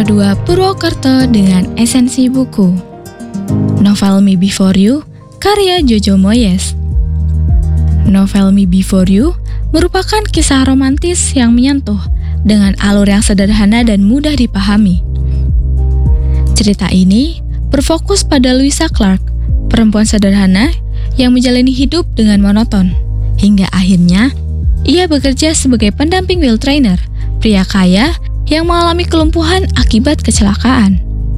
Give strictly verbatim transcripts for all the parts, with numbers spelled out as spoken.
Pro dua Purwokerto dengan esensi buku. Novel Me Before You, karya Jojo Moyes. Novel Me Before You merupakan kisah romantis yang menyentuh dengan alur yang sederhana dan mudah dipahami. Cerita ini berfokus pada Louisa Clark, perempuan sederhana yang menjalani hidup dengan monoton, hingga akhirnya ia bekerja sebagai pendamping wheel trainer, pria kaya yang mengalami kelumpuhan akibat kecelakaan.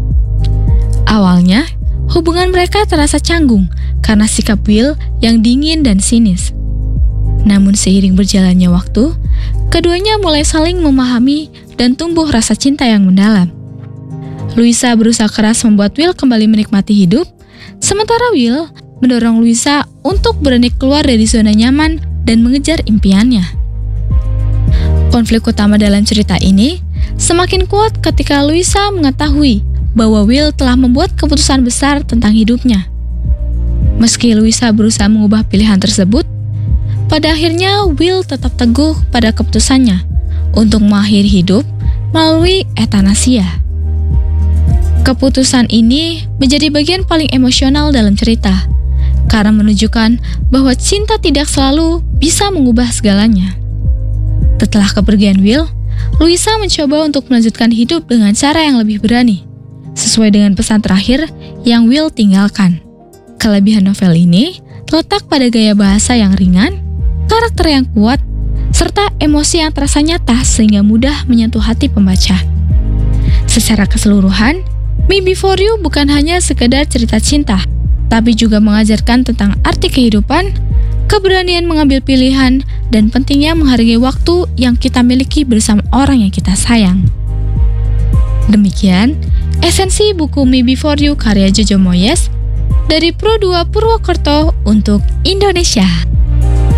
Awalnya, hubungan mereka terasa canggung karena sikap Will yang dingin dan sinis. Namun seiring berjalannya waktu, keduanya mulai saling memahami dan tumbuh rasa cinta yang mendalam. Louisa berusaha keras membuat Will kembali menikmati hidup, sementara Will mendorong Louisa untuk berani keluar dari zona nyaman dan mengejar impiannya. Konflik utama dalam cerita ini semakin kuat ketika Louisa mengetahui bahwa Will telah membuat keputusan besar tentang hidupnya. Meski Louisa berusaha mengubah pilihan tersebut, pada akhirnya Will tetap teguh pada keputusannya untuk mengakhiri hidup melalui etanasia. Keputusan ini menjadi bagian paling emosional dalam cerita, karena menunjukkan bahwa cinta tidak selalu bisa mengubah segalanya. Setelah kepergian Will, Louisa mencoba untuk melanjutkan hidup dengan cara yang lebih berani, sesuai dengan pesan terakhir yang Will tinggalkan. Kelebihan novel ini terletak pada gaya bahasa yang ringan, karakter yang kuat, serta emosi yang terasa nyata sehingga mudah menyentuh hati pembaca. Secara keseluruhan, Me Before You bukan hanya sekedar cerita cinta, tapi juga mengajarkan tentang arti kehidupan, keberanian mengambil pilihan, dan pentingnya menghargai waktu yang kita miliki bersama orang yang kita sayang. Demikian, esensi buku Me Before You karya Jojo Moyes dari Pro dua Purwokerto untuk Indonesia.